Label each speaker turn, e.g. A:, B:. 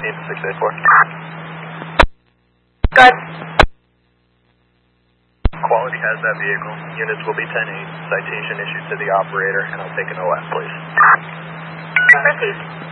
A: 684.
B: Good.
A: Quality has that vehicle. Units will be 10-8. Citation issued to the operator, and I'll take an OF, please.
B: Received.